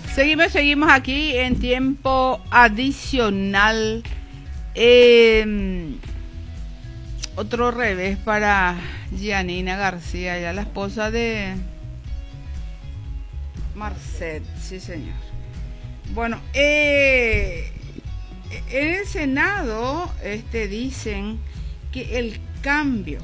Seguimos aquí en tiempo adicional. Otro revés para Gianina García, ya la esposa de Marcet, sí señor. Bueno, en el Senado dicen que el cambio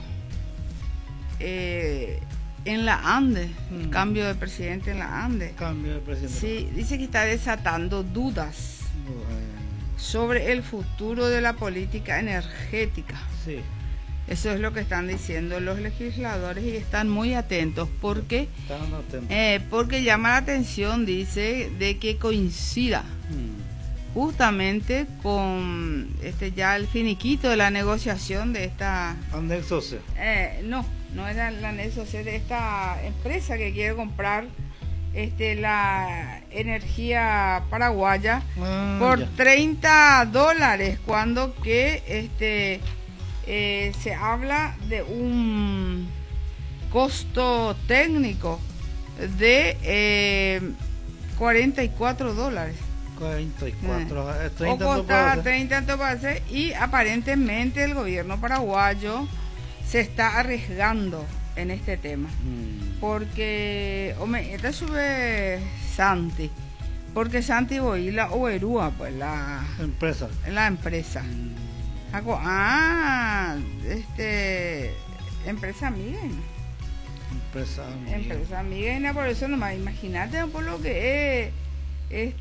en la ANDE, el cambio de presidente en la ANDE, sí, dice que está desatando dudas sobre el futuro de la política energética. Sí. Eso es lo que están diciendo los legisladores y están muy atentos porque llama la atención, dice, de que coincida justamente con ya el finiquito de la negociación de esta anexo C. No era la anexo C de esta empresa que quiere comprar la energía paraguaya por $30, cuando que se habla de un costo técnico de $44. 44, o costa 30 entonces, y aparentemente el gobierno paraguayo se está arriesgando en este tema, porque esta sube Santi, porque Santi Boila o Erúa, pues la empresa. Empresa amiga. Empresa amiga, por eso nomás, imagínate por lo que es,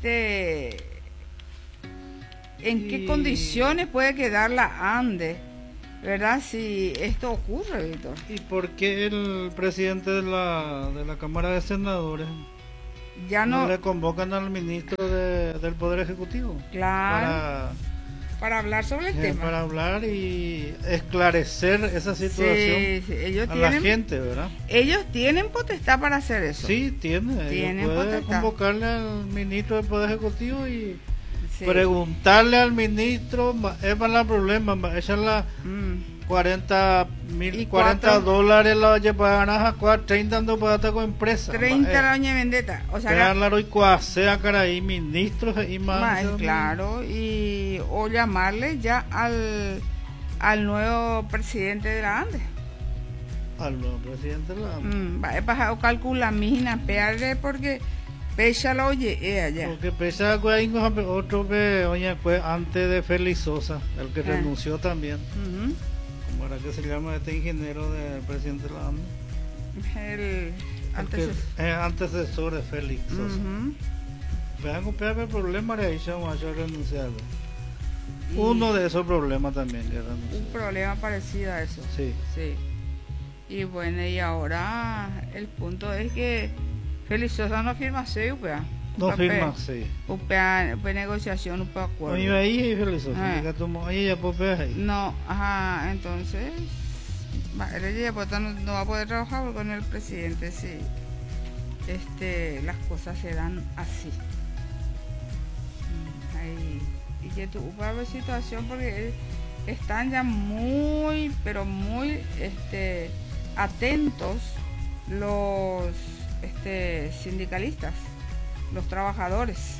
en qué condiciones puede quedar la ANDE, ¿verdad? Si esto ocurre, Víctor. ¿Y por qué el presidente de la Cámara de Senadores ya no le convocan al ministro del Poder Ejecutivo? Claro. Para hablar sobre el tema. Para hablar y esclarecer esa situación ellos la gente, ¿verdad? Ellos tienen potestad para hacer eso. Sí, tienen potestad. Convocarle al ministro del Poder Ejecutivo y preguntarle al ministro, es para el problema, echarla $40 la llevan a 30 ando para estar con empresa 30 la doña vendetta, o sea, sea caray ministros y más claro, y o llamarle ya al nuevo presidente de la ANDE, para calcular mina pearle, porque pecha la oye allá, porque pecha otro antes de Félix Sosa, el que renunció también. ¿Para qué se llama este ingeniero del presidente de la ANDE? El antecesor de Félix Sosa. Vean que el problema de ahí se va a renunciar. Uno de esos problemas también. Un problema parecido a eso. Sí. Y bueno, y ahora el punto es que Félix Sosa no firma CUPA. No firma, sí. Pues negociación, un acuerdo. Oye, ahí es Félix Sosa. No, entonces ella no va a poder trabajar con el presidente si las cosas se dan así. Y que tu situación, porque están ya muy, pero muy atentos los sindicalistas, los trabajadores.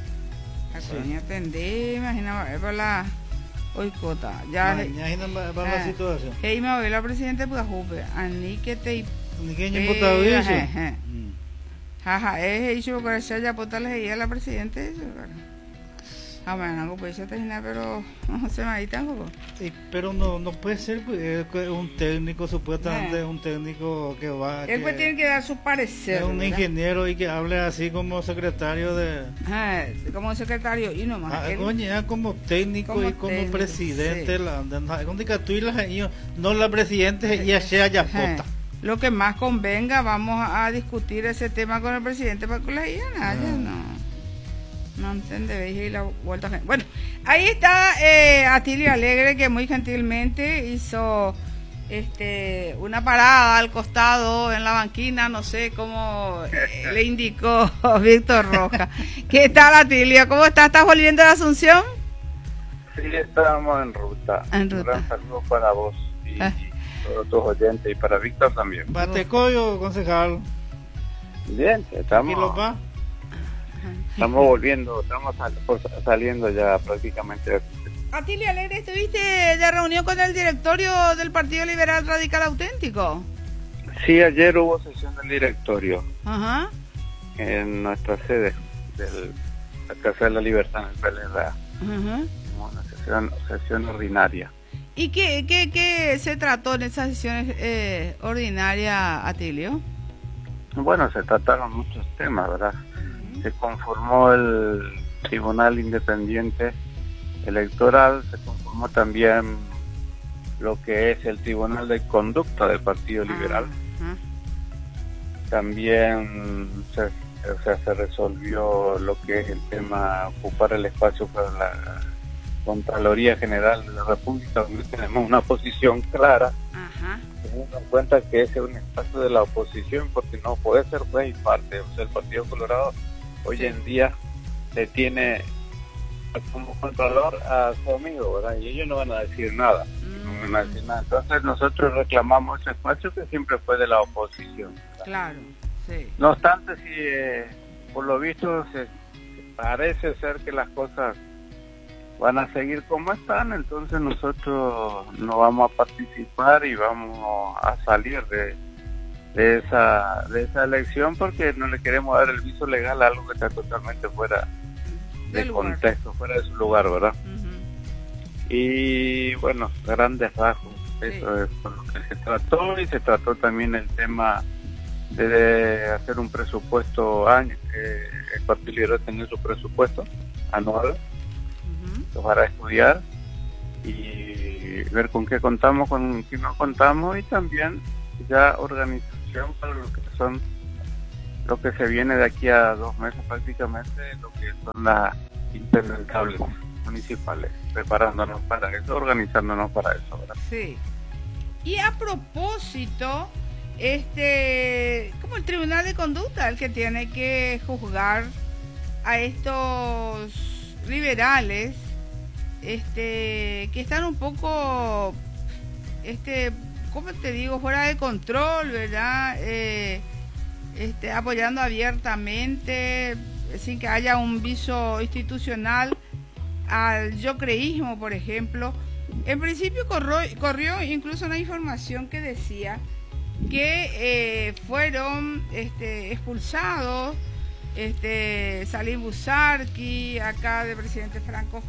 Imagina para la oicota ya para la situación. Que me voy la presidente pues jupe ani que te ya potales a la presidente pero no se me ahí tampoco. Pero no puede ser, pues, un técnico, supuestamente es un técnico que va... Él pues tiene que dar su parecer. Es un ¿verdad? Ingeniero y que hable así como secretario de... como secretario y nomás. Como técnico como y como técnico, presidente. Sí. No la presidente y allá ya pota. Lo que más convenga, vamos a discutir ese tema con el presidente para que le digan no entendéis y la vuelta. Bueno, ahí está Atilio Alegre, que muy gentilmente hizo una parada al costado en la banquina, no sé cómo le indicó Víctor Rojas. ¿Qué tal, Atilio? ¿Cómo estás? ¿Estás volviendo de Asunción? Sí, estamos en ruta. Un gran saludo para vos y todos tus oyentes, y para Víctor también. Batecoyo, concejal. Bien, estamos. Estamos volviendo, saliendo ya prácticamente. Atilio Alegre, ¿estuviste de reunión con el directorio del Partido Liberal Radical Auténtico? Sí, ayer hubo sesión del directorio. Ajá. En nuestra sede de la Casa de la Libertad en el PLRA. Ajá. Una sesión ordinaria. ¿Y qué se trató en esas sesiones ordinarias, Atilio? Bueno, se trataron muchos temas, ¿verdad? Se conformó el Tribunal Independiente Electoral, se conformó también lo que es el Tribunal de Conducta del Partido Liberal. También se resolvió lo que es el tema ocupar el espacio para la Contraloría General de la República, donde tenemos una posición clara, teniendo en cuenta que ese es un espacio de la oposición, porque no puede ser juez y parte. O sea, el Partido Colorado hoy en día se tiene como contralor a su amigo, ¿verdad? Y ellos no van a decir nada. No van a decir nada. Entonces nosotros reclamamos ese espacio que siempre fue de la oposición, ¿verdad? Claro, sí. No obstante, si por lo visto parece ser que las cosas van a seguir como están, entonces nosotros no vamos a participar y vamos a salir de esa elección, porque no le queremos dar el viso legal a algo que está totalmente fuera de contexto, fuera de su lugar, ¿verdad? Y bueno, grandes rasgos, eso es por lo que se trató. Y se trató también el tema de hacer un presupuesto año, el Partido Liberal tener su presupuesto anual para estudiar y ver con qué contamos, con qué no contamos, y también ya organización para lo que se viene de aquí a 2 meses prácticamente, lo que son las implementables municipales, preparándonos para eso, organizándonos para eso, ¿verdad? Sí. Y a propósito, como el Tribunal de Conducta, el que tiene que juzgar a estos liberales, que están un poco, ¿cómo te digo?, fuera de control, ¿verdad? Apoyando abiertamente, sin que haya un viso institucional, al yocreísmo, por ejemplo. En principio corrió incluso una información que decía que fueron expulsados Salim Busarqui, acá de presidente Franco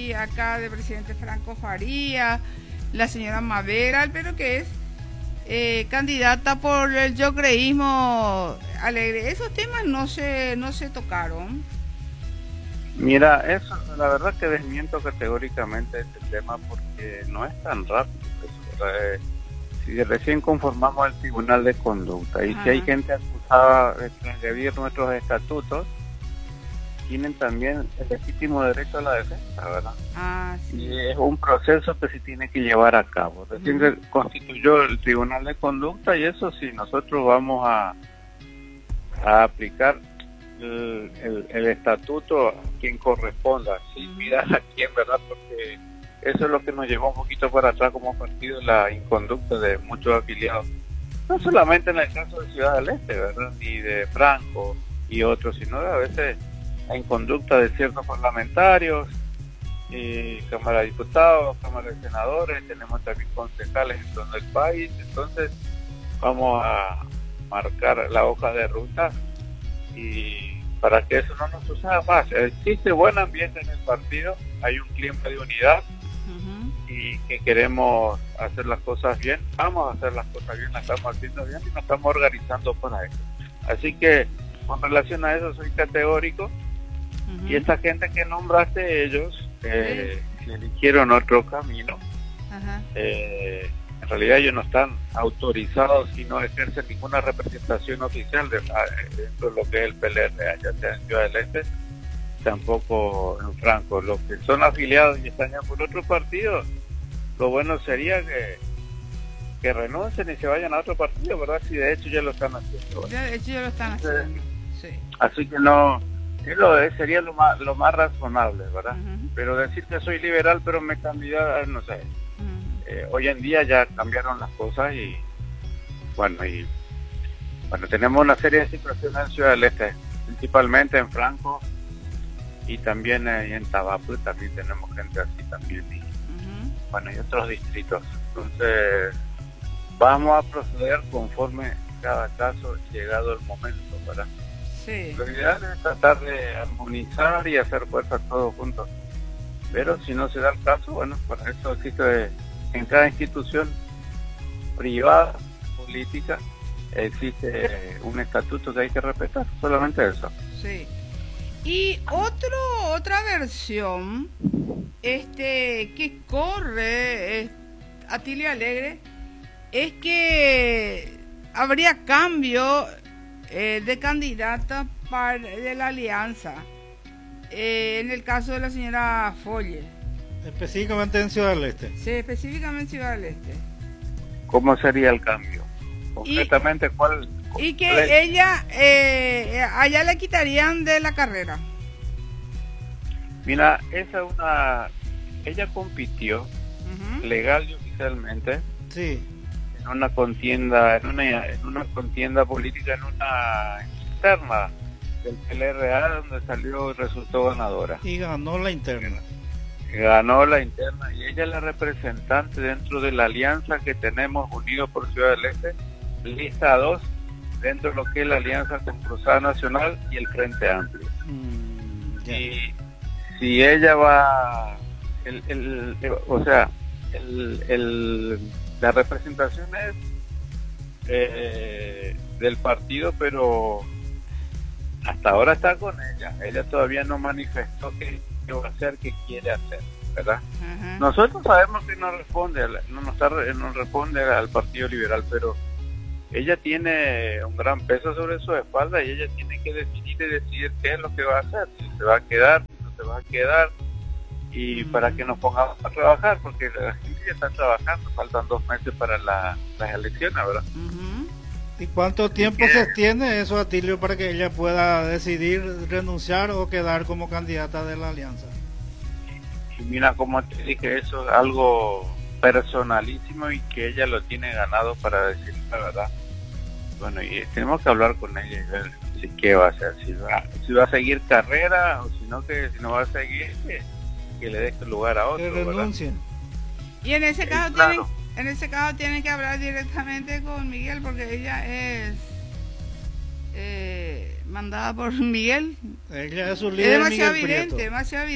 Faría, la señora Mavera, pero que es candidata por el yocreísmo Alegre. Esos temas no se tocaron. Mira, eso la verdad que desmiento categóricamente este tema, porque no es tan rápido. Si recién conformamos el Tribunal de Conducta y si hay gente acusada de transgredir nuestros estatutos, tienen también el legítimo derecho a la defensa, ¿verdad? Sí. Y es un proceso que se tiene que llevar a cabo. Recién se constituyó el Tribunal de Conducta, y eso sí, nosotros vamos a aplicar el estatuto a quien corresponda, sin mirar a quién, ¿verdad? Porque eso es lo que nos llevó un poquito para atrás como partido, la inconducta de muchos afiliados, no solamente en el caso de Ciudad del Este, ¿verdad?, ni de Franco y otros, sino a veces la inconducta de ciertos parlamentarios, Cámara de Diputados, Cámara de Senadores, tenemos también concejales en todo el país. Entonces vamos a marcar la hoja de ruta y para que eso no nos suceda más. Existe buen ambiente en el partido, hay un clima de unidad y que queremos hacer las cosas bien. Vamos a hacer las cosas bien, las estamos haciendo bien y nos estamos organizando para eso. Así que con relación a eso soy categórico. Y esta gente que nombraste, ellos eligieron otro camino. En realidad ellos no están autorizados y no ejercen ninguna representación oficial dentro de lo que es el PLR, ya sea en Ciudad del Este, tampoco en Franco. Los que son afiliados y están ya por otro partido, lo bueno sería que renuncien y se vayan a otro partido, ¿verdad? Si de hecho ya lo están haciendo. De hecho ya lo están haciendo, sí. Así que no, sería lo más razonable, ¿verdad? Pero decir que soy liberal pero me cambié, no sé. Hoy en día ya cambiaron las cosas y bueno, tenemos una serie de situaciones en Ciudad del Este, principalmente en Franco, y también en Tabapú también tenemos gente así también, y bueno, y otros distritos. Entonces vamos a proceder conforme cada caso, llegado el momento, ¿verdad? Sí. Lo ideal es tratar de armonizar y hacer fuerza todos juntos, pero si no se da el caso, bueno, para eso existe en cada institución privada, política, existe un estatuto que hay que respetar, solamente eso. Sí. Y otra versión que corre Atilio Alegre es que habría cambio de candidata de la alianza en el caso de la señora Folle. Específicamente en Ciudad del Este. Sí, específicamente en Ciudad del Este. ¿Cómo sería el cambio? Concretamente, ¿cuál? Y que ella, allá le quitarían de la carrera. Mira, ella compitió legal y oficialmente, sí, en una contienda, en una contienda política, en una interna del PLRA, donde salió y resultó ganadora. Y ganó la interna. Ganó la interna, y ella es la representante dentro de la alianza que tenemos Unidos por Ciudad del Este, lista 2, dentro de lo que es la alianza con Cruzada Nacional y el Frente Amplio. Y si ella va, la representación es del partido, pero hasta ahora está con ella. Ella todavía no manifestó qué va a hacer, qué quiere hacer, ¿verdad? Nosotros sabemos que no responde al Partido Liberal, pero ella tiene un gran peso sobre su espalda y ella tiene que definir y decidir qué es lo que va a hacer, si se va a quedar, si no se va a quedar, y para que nos pongamos a trabajar, porque la gente ya está trabajando, faltan 2 meses para las elecciones, ¿verdad? ¿Y cuánto tiempo se extiende eso, Atilio, para que ella pueda decidir renunciar o quedar como candidata de la alianza? Y mira, como te dije, eso es algo personalísimo y que ella lo tiene ganado, para decir la verdad. Bueno, y tenemos que hablar con ella y ver qué va a hacer, si va a seguir carrera, o si no va a seguir, que le deje lugar a otro, que renuncien, ¿verdad? Y en ese caso claro. tienen que hablar directamente con Miguel, porque ella es mandada por Miguel. Ella es su líder, es demasiado Miguel evidente, Prieto. demasiado